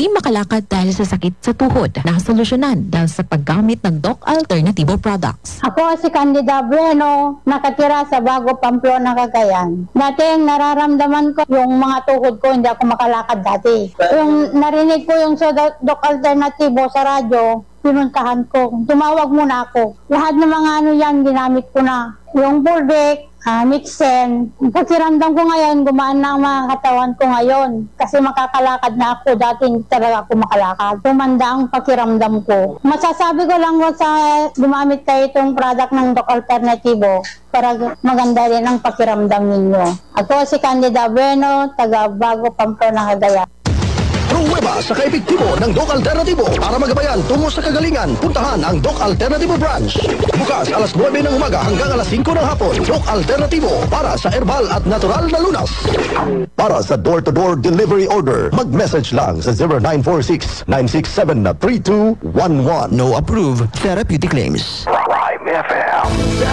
hindi makalakad dahil sa sakit sa tuhod, nasolusyonan dahil sa paggamit ng Doc Alternativo products. Ako si Candida Bueno, nakatira sa Bago Pamplona, Cagayan. Dati nararamdaman ko yung mga tuhod ko, hindi ako makalakad dati. Yung narinig ko yung sa Doc Alternativo sa radyo, pinuntahan ko. Tumawag muna ako. Lahat ng mga ano yan, ginamit ko na. Yung Bulbec, Mixen. Pakiramdam ko ngayon, gumaan na ang mga katawan ko ngayon. Kasi makakalakad na ako. Dati hindi talaga ako makalakad. Tumanda ang pakiramdam ko. Masasabi ko lang sa gumamit kayo itong product ng Doc Alternativo para maganda rin ang pakiramdam ninyo. Ako si Candida Bueno, taga Bago Pamplona, Cagayan. Pruweba sa kaepektibo ng Doc Alternativo para magabayan tungo sa kagalingan. Puntahan ang Doc Alternativo branch. Bukas alas 9 ng umaga hanggang alas 5 ng hapon. Doc Alternativo para sa herbal at natural na lunas. Para sa door-to-door delivery order, mag-message lang sa 0946-967-3211. No approved therapeutic claims. Prime FM.